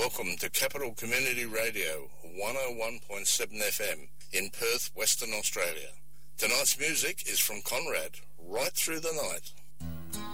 Welcome to Capital Community Radio, 101.7 FM in Perth, Western Australia. Tonight's music is from Conrad, Right Through the Night.